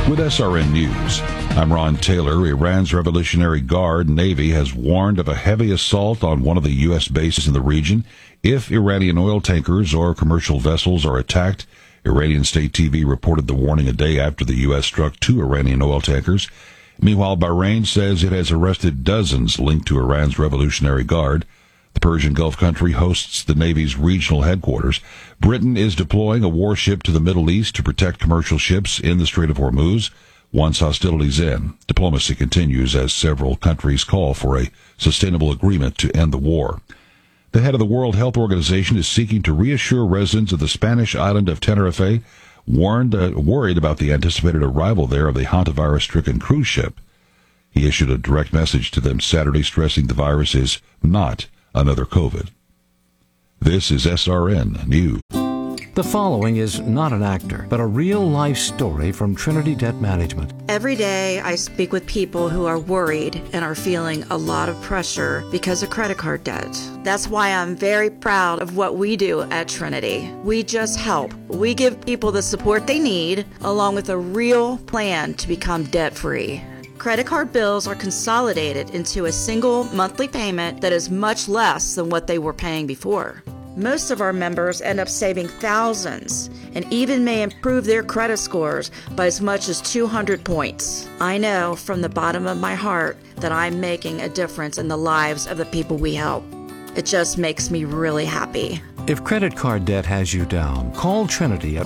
with SRN News. I'm Ron Taylor. Iran's Revolutionary Guard Navy has warned of a heavy assault on one of the U.S. bases in the region if Iranian oil tankers or commercial vessels are attacked. Iranian state TV reported the warning a day after the U.S. struck 2 Iranian oil tankers. Meanwhile, Bahrain says it has arrested dozens linked to Iran's Revolutionary Guard. The Persian Gulf country hosts the Navy's regional headquarters. Britain is deploying a warship to the Middle East to protect commercial ships in the Strait of Hormuz. Once hostilities end, diplomacy continues as several countries call for a sustainable agreement to end the war. The head of the World Health Organization is seeking to reassure residents of the Spanish island of Tenerife, worried about the anticipated arrival there of the hantavirus-stricken cruise ship. He issued a direct message to them Saturday stressing the virus is not another COVID. This is SRN News. The following is not an actor, but a real-life story from Trinity Debt Management. Every day I speak with people who are worried and are feeling a lot of pressure because of credit card debt. That's why I'm very proud of what we do at Trinity. We just help. We give people the support they need, along with a real plan to become debt-free. Credit card bills are consolidated into a single monthly payment that is much less than what they were paying before. Most of our members end up saving thousands and even may improve their credit scores by as much as 200 points. I know from the bottom of my heart that I'm making a difference in the lives of the people we help. It just makes me really happy. If credit card debt has you down, call Trinity at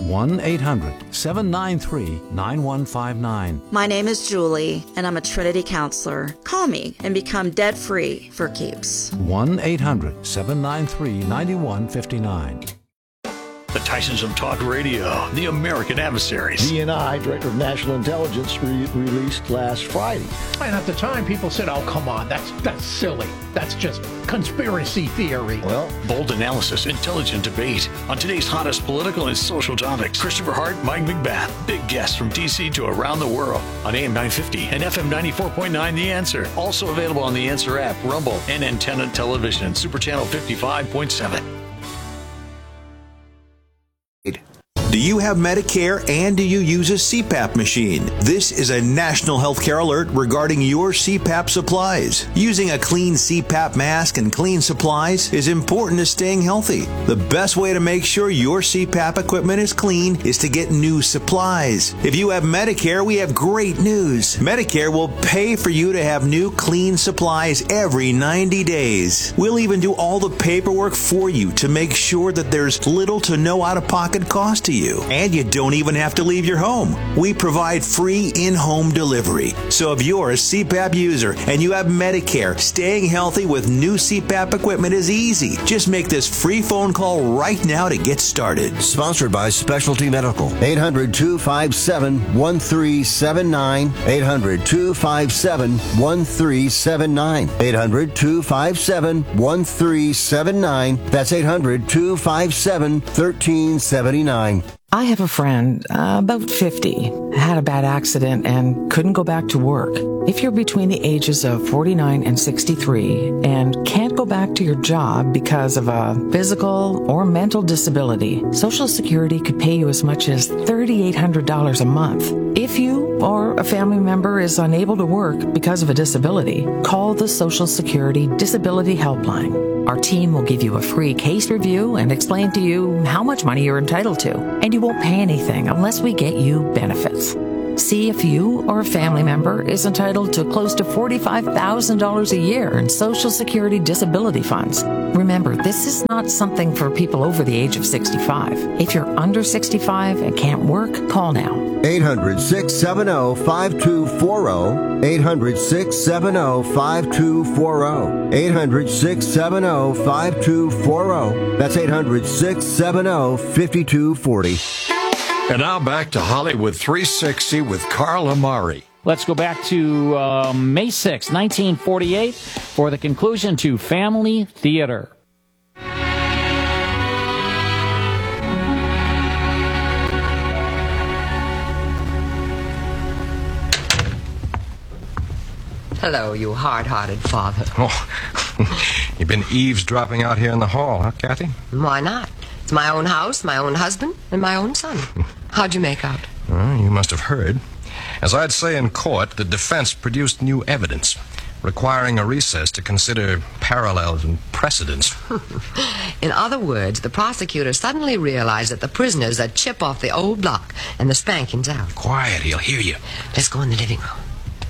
1-800-793-9159. My name is Julie, and I'm a Trinity counselor. Call me and become debt-free for keeps. 1-800-793-9159. The Tysons of Talk Radio, the American Adversaries. DNI, Director of National Intelligence, released last Friday. And at the time, people said, oh, come on, that's silly. That's just conspiracy theory. Well, bold analysis, intelligent debate on today's hottest political and social topics. Christopher Hart, Mike McBath, big guests from D.C. to around the world on AM 950 and FM 94.9 The Answer. Also available on The Answer app, Rumble, and Antenna Television, Super Channel 55.7. Do you have Medicare and do you use a CPAP machine? This is a national healthcare alert regarding your CPAP supplies. Using a clean CPAP mask and clean supplies is important to staying healthy. The best way to make sure your CPAP equipment is clean is to get new supplies. If you have Medicare, we have great news. Medicare will pay for you to have new clean supplies every 90 days. We'll even do all the paperwork for you to make sure that there's little to no out-of-pocket cost to you. And you don't even have to leave your home. We provide free in-home delivery. So if you're a CPAP user and you have Medicare, staying healthy with new CPAP equipment is easy. Just make this free phone call right now to get started. Sponsored by Specialty Medical. 800-257-1379. 800-257-1379. 800-257-1379. That's 800-257-1379. I have a friend, about 50, had a bad accident and couldn't go back to work. If you're between the ages of 49 and 63 and can't go back to your job because of a physical or mental disability, Social Security could pay you as much as $3,800 a month. If you or a family member is unable to work because of a disability, call the Social Security Disability Helpline. Our team will give you a free case review and explain to you how much money you're entitled to, and you won't pay anything unless we get you benefits. See if you or a family member is entitled to close to $45,000 a year in Social Security disability funds. Remember, this is not something for people over the age of 65. If you're under 65 and can't work, call now. 800-670-5240. 800-670-5240. 800-670-5240. That's 800-670-5240. And now back to Hollywood 360 with Carl Amari. Let's go back to May 6, 1948, for the conclusion to Family Theater. Hello, you hard-hearted father. Oh, you've been eavesdropping out here in the hall, huh, Kathy? Why not? It's my own house, my own husband, and my own son. How'd you make out? Well, you must have heard. As I'd say in court, the defense produced new evidence, requiring a recess to consider parallels and precedents. In other words, the prosecutor suddenly realized that the prisoner's a chip off the old block and the spanking's out. Quiet, he'll hear you. Let's go in the living room.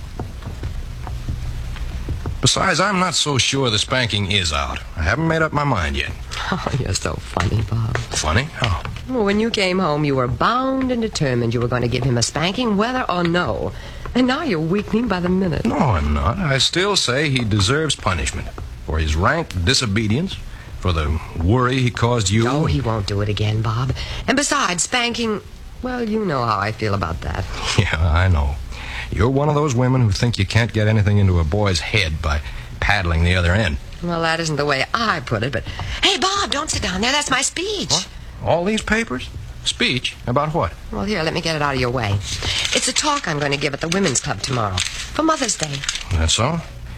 Besides, I'm not so sure the spanking is out. I haven't made up my mind yet. Oh, you're so funny, Bob. Funny? How? Well, when you came home, you were bound and determined you were going to give him a spanking, whether or no. And now you're weakening by the minute. No, I'm not. I still say he deserves punishment for his rank disobedience, for the worry he caused you. No, he won't do it again, Bob. And besides, spanking, well, you know how I feel about that. Yeah, I know. You're one of those women who think you can't get anything into a boy's head by paddling the other end. Well, that isn't the way I put it, but... Hey, Bob, don't sit down there. That's my speech. What? All these papers? Speech? About what? Well, here, let me get it out of your way. It's a talk I'm going to give at the Women's Club tomorrow, for Mother's Day. That's so?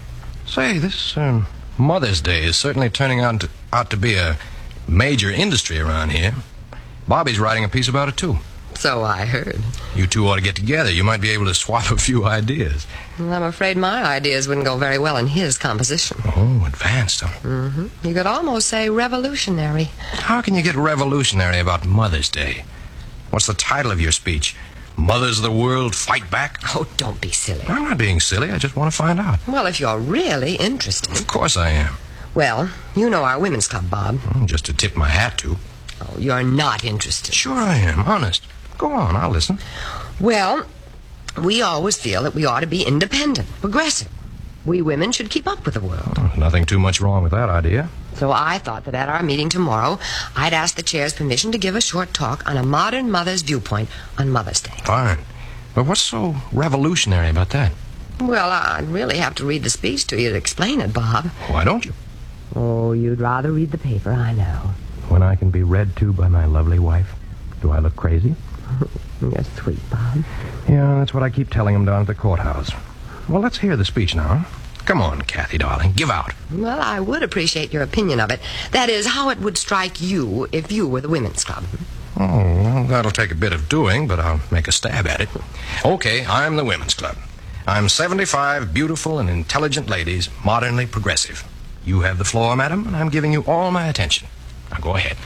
Say, this Mother's Day is certainly turning out to be a major industry around here. Bobby's writing a piece about it, too. So I heard. You two ought to get together. You might be able to swap a few ideas. Well, I'm afraid my ideas wouldn't go very well in his composition. Oh, advanced, huh? Mm-hmm. You could almost say revolutionary. How can you get revolutionary about Mother's Day? What's the title of your speech? Mothers of the World Fight Back? Oh, don't be silly. I'm not being silly. I just want to find out. Well, if you're really interested. Of course I am. Well, you know our Women's Club, Bob. Just to tip my hat to. Oh, you're not interested. Sure I am, honest. Go on, I'll listen. Well, we always feel that we ought to be independent, progressive. We women should keep up with the world. Oh, nothing too much wrong with that idea. So I thought that at our meeting tomorrow, I'd ask the chair's permission to give a short talk on a modern mother's viewpoint on Mother's Day. Fine. But what's so revolutionary about that? Well, I'd really have to read the speech to you to explain it, Bob. Why don't you? Oh, you'd rather read the paper, I know. When I can be read to by my lovely wife, do I look crazy? You're sweet, Bob. Yeah, that's what I keep telling him down at the courthouse. Well, let's hear the speech now. Come on, Kathy, darling, give out. Well, I would appreciate your opinion of it. That is, how it would strike you if you were the Women's Club. Oh, well, that'll take a bit of doing, but I'll make a stab at it. Okay, I'm the Women's Club. I'm 75 beautiful and intelligent ladies, modernly progressive. You have the floor, madam, and I'm giving you all my attention. Now, go ahead.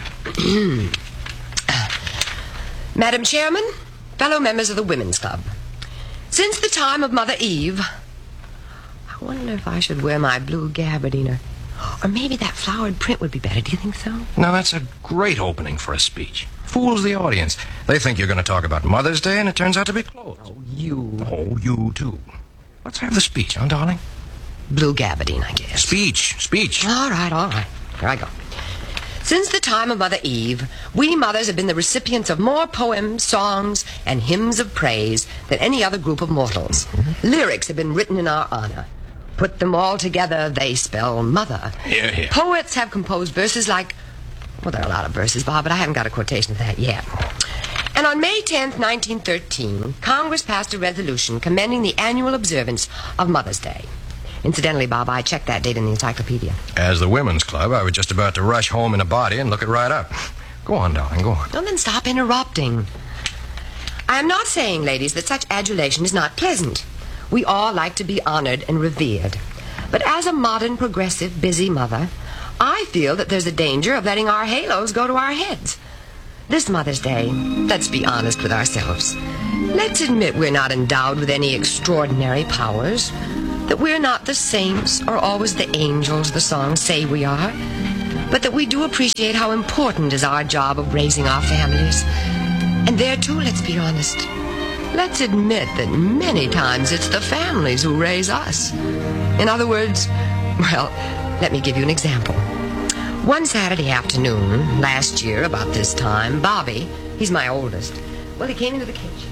Madam Chairman, fellow members of the Women's Club, since the time of Mother Eve... I wonder if I should wear my blue gabardine, or maybe that flowered print would be better. Do you think so? Now, that's a great opening for a speech. Fools the audience. They think you're going to talk about Mother's Day, and it turns out to be clothes. Oh, you. Oh, you, too. Let's have the speech, huh, darling? Blue gabardine, I guess. Speech. All right. Here I go. Since the time of Mother Eve, we mothers have been the recipients of more poems, songs, and hymns of praise than any other group of mortals. Lyrics have been written in our honor. Put them all together, they spell mother. Here. Poets have composed verses like... Well, there are a lot of verses, Bob, but I haven't got a quotation of that yet. And on May 10th, 1913, Congress passed a resolution commending the annual observance of Mother's Day. Incidentally, Bob, I checked that date in the encyclopedia. As the Women's Club, I was just about to rush home in a body and look it right up. Go on, darling, go on. Don't then stop interrupting. I am not saying, ladies, that such adulation is not pleasant. We all like to be honored and revered. But as a modern, progressive, busy mother, I feel that there's a danger of letting our halos go to our heads. This Mother's Day, let's be honest with ourselves. Let's admit we're not endowed with any extraordinary powers, that we're not the saints or always the angels the songs say we are, but that we do appreciate how important is our job of raising our families. And there, too, let's be honest. Let's admit that many times it's the families who raise us. In other words, well, let me give you an example. One Saturday afternoon, last year, about this time, Bobby, he's my oldest, well, he came into the kitchen.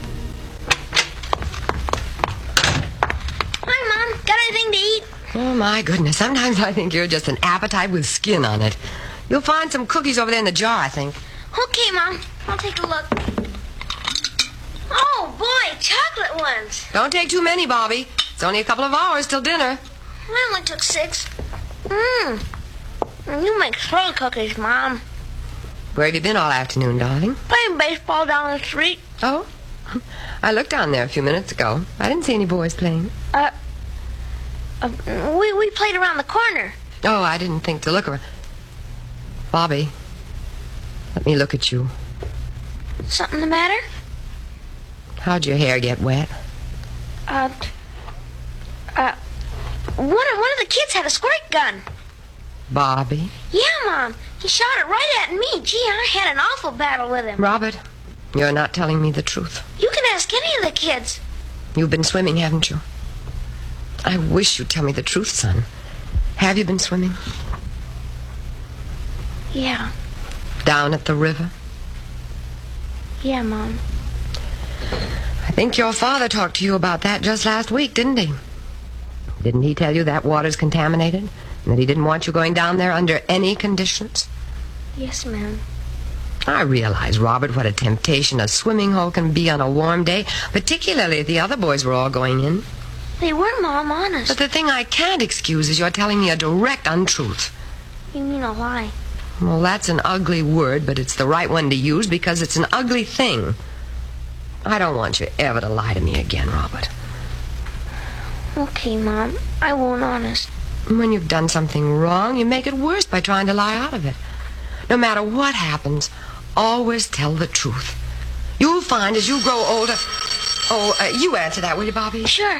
Hi, Mom. Got anything to eat? Oh, my goodness. Sometimes I think you're just an appetite with skin on it. You'll find some cookies over there in the jar, I think. Okay, Mom. I'll take a look. Oh, boy, chocolate ones. Don't take too many, Bobby. It's only a couple of hours till dinner. I only took 6. You make slow cookies, Mom. Where have you been all afternoon, darling? Playing baseball down the street. Oh? I looked down there a few minutes ago. I didn't see any boys playing. We played around the corner. Oh, I didn't think to look around. Bobby, let me look at you. Something the matter? How'd your hair get wet? One of the kids had a squirt gun. Bobby? Yeah, Mom. He shot it right at me. Gee, I had an awful battle with him. Robert, you're not telling me the truth. You can ask any of the kids. You've been swimming, haven't you? I wish you'd tell me the truth, son. Have you been swimming? Yeah. Down at the river? Yeah, Mom. I think your father talked to you about that just last week, didn't he? Didn't he tell you that water's contaminated? And that he didn't want you going down there under any conditions? Yes, ma'am. I realize, Robert, what a temptation a swimming hole can be on a warm day, particularly if the other boys were all going in. They were, Mom, honest. But the thing I can't excuse is you're telling me a direct untruth. You mean a lie? Well, that's an ugly word, but it's the right one to use because it's an ugly thing. I don't want you ever to lie to me again, Robert. Okay, Mom. I won't, honest. When you've done something wrong, you make it worse by trying to lie out of it. No matter what happens, always tell the truth. You'll find as you grow older... you answer that, will you, Bobby? Sure.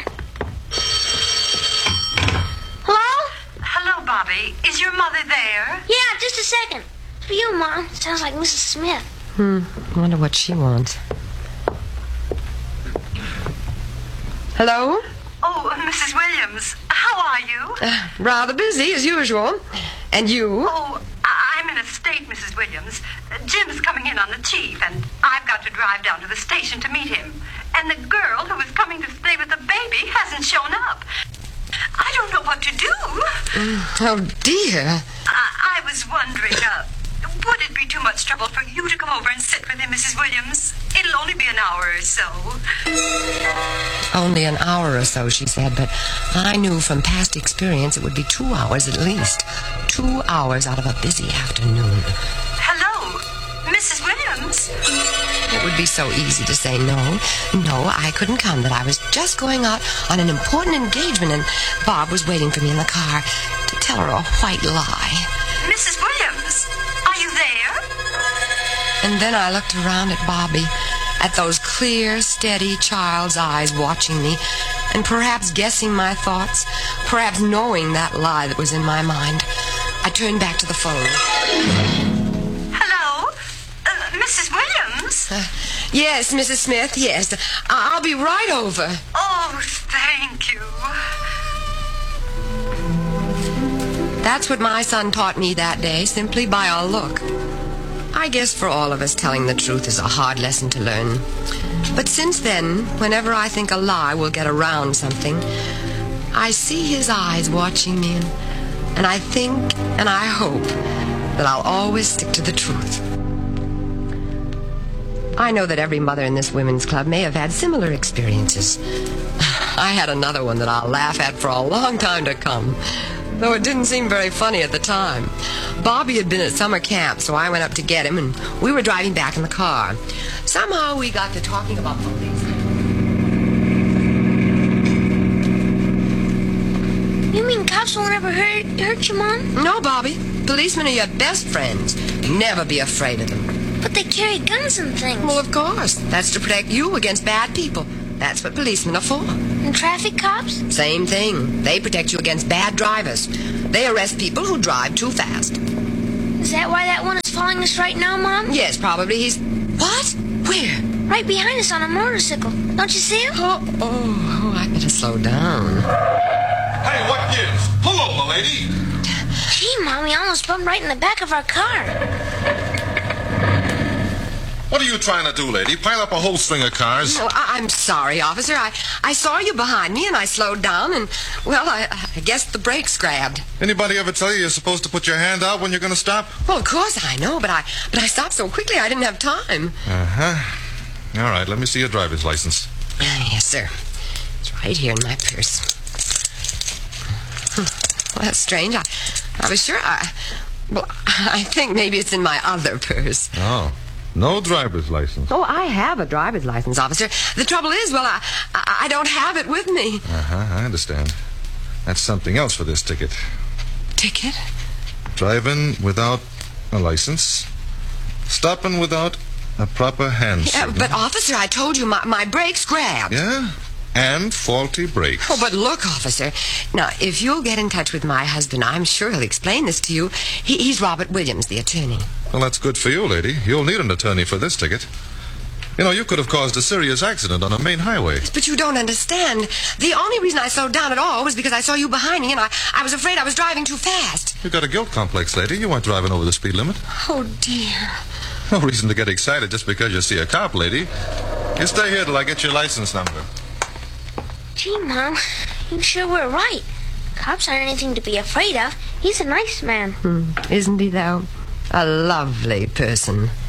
Hello? Hello, Bobby. Is your mother there? Yeah, just a second. For you, Mom. Sounds like Mrs. Smith. I wonder what she wants. Hello? Oh, Mrs. Williams. How are you? Rather busy, as usual. And you? Oh, I'm in a state, Mrs. Williams. Jim's coming in on the chief, and I've got to drive down to the station to meet him. And the girl who was coming to stay with the baby hasn't shown up. I don't know what to do. Oh, dear. I was wondering, would it be too much trouble for you to come over and sit with him, Mrs. Williams? It'll only be an hour or so. Only an hour or so, she said, but I knew from past experience it would be 2 hours at least. 2 hours out of a busy afternoon. Hello, Mrs. Williams? It would be so easy to say no. No, I couldn't come, that I was just going out on an important engagement, and Bob was waiting for me in the car to tell her a white lie. Mrs. Williams, are you there? And then I looked around at Bobby, at those clear, steady child's eyes watching me, and perhaps guessing my thoughts, perhaps knowing that lie that was in my mind. I turned back to the phone. Hello? Mrs. Williams? Yes, Mrs. Smith, yes. I'll be right over. Oh, thank you. That's what my son taught me that day, simply by a look. I guess for all of us, telling the truth is a hard lesson to learn. But since then, whenever I think a lie will get around something, I see his eyes watching me, and I think and I hope that I'll always stick to the truth. I know that every mother in this women's club may have had similar experiences. I had another one that I'll laugh at for a long time to come, though it didn't seem very funny at the time. Bobby had been at summer camp, so I went up to get him, and we were driving back in the car. Somehow we got to talking about police. You mean cops won't ever hurt you, Mom? No, Bobby. Policemen are your best friends. Never be afraid of them. But they carry guns and things. Well, of course. That's to protect you against bad people. That's what policemen are for. And traffic cops? Same thing. They protect you against bad drivers. They arrest people who drive too fast. Is that why that one is following us right now, Mom? Yes, probably. He's... What? Where? Right behind us on a motorcycle. Don't you see him? Oh, I better slow down. Hey, what gives? Pull over, lady. Gee, Mom, we almost bumped right in the back of our car. What are you trying to do, lady? Pile up a whole string of cars? No, I'm sorry, officer. I saw you behind me, and I slowed down, and, well, I guess the brakes grabbed. Anybody ever tell you you're supposed to put your hand out when you're going to stop? Well, of course I know, but I stopped so quickly I didn't have time. Uh-huh. All right, let me see your driver's license. Yes, sir. It's right here in my purse. Well, that's strange. I was sure I think maybe it's in my other purse. Oh. No driver's license. Oh, I have a driver's license, officer. The trouble is, well, I don't have it with me. I understand. That's something else for this ticket. Ticket? Driving without a license. Stopping without a proper hand signal. But, officer, I told you my brakes grabbed. Yeah? And faulty brakes. Oh, but look, officer. Now, if you'll get in touch with my husband, I'm sure he'll explain this to you. He's Robert Williams, the attorney. Well, that's good for you, lady. You'll need an attorney for this ticket. You know, you could have caused a serious accident on a main highway. But you don't understand. The only reason I slowed down at all was because I saw you behind me, and I was afraid I was driving too fast. You've got a guilt complex, lady. You weren't driving over the speed limit. Oh, dear. No reason to get excited just because you see a cop, lady. You stay here till I get your license number. Gee, Mom, you sure were right. Cops aren't anything to be afraid of. He's a nice man. Isn't he, though? A lovely person.